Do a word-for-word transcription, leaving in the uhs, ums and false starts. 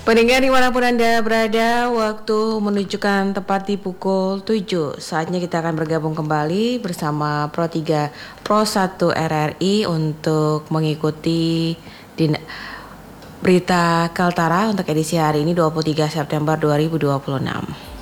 Pendengar dimanapun Anda berada, waktu menunjukkan tepat di pukul tujuh. Saatnya kita akan bergabung kembali bersama Pro tiga Pro satu R R I untuk mengikuti din- berita Kaltara untuk edisi hari ini dua puluh tiga September dua ribu dua puluh enam.